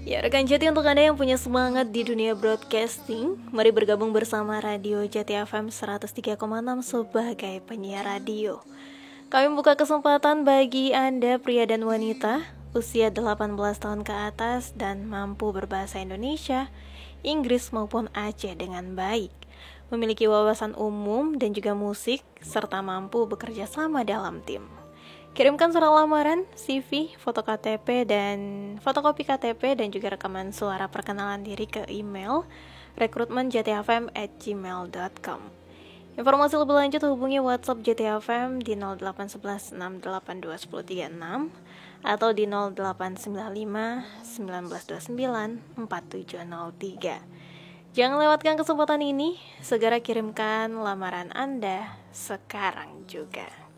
Ya, rekan Jati, untuk Anda yang punya semangat di dunia broadcasting, mari bergabung bersama Radio Jati FM 103,6 sebagai penyiar radio. Kami buka kesempatan bagi Anda pria dan wanita usia 18 tahun ke atas dan mampu berbahasa Indonesia, Inggris maupun Aceh dengan baik, memiliki wawasan umum dan juga musik, serta mampu bekerja sama dalam tim. Kirimkan surat lamaran, CV, foto KTP dan fotokopi KTP dan juga rekaman suara perkenalan diri ke email rekrutmenjtfm@gmail.com. Informasi lebih lanjut hubungi WhatsApp JTFM di 0811 682 1036 atau di 0895 1929 4703. Jangan lewatkan kesempatan ini, segera kirimkan lamaran Anda sekarang juga.